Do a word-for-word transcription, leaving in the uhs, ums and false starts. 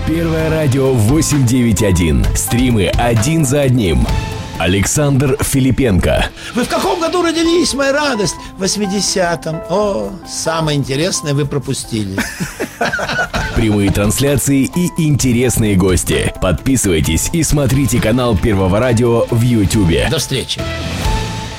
Первое радио восемь девять один. Стримы один за одним. Александр Филипенко. Вы в каком году родились, моя радость? В восьмидесятом. О, самое интересное вы пропустили. Прямые трансляции и интересные гости. Подписывайтесь и смотрите канал Первого радио в Ютубе. До встречи.